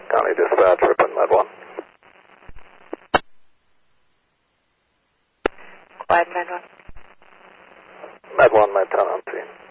County Dispatch, Ripon, Med 1. Quiet, Med 1. Med 1, Med 10 on scene.